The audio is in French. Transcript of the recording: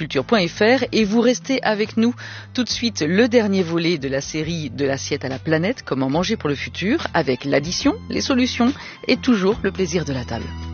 franceculture.fr et vous restez avec nous tout de suite. Le dernier volet de la série De l'assiette à la planète, comment manger pour le futur, avec l'addition, les solutions et toujours le plaisir de la table.